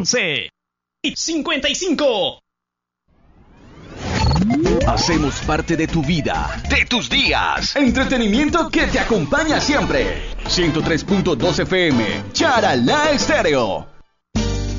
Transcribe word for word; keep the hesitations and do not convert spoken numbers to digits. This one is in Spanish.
once cincuenta y cinco. Hacemos parte de tu vida, de tus días. Entretenimiento que te acompaña siempre. ciento tres punto dos F M, Charalá Estéreo.